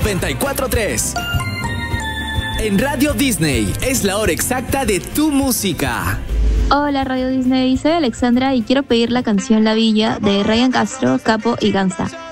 94.3. En Radio Disney es la hora exacta de tu música. Hola Radio Disney, soy Alexandra y quiero pedir la canción La Villa de Ryan Castro, Capo y Gangsta.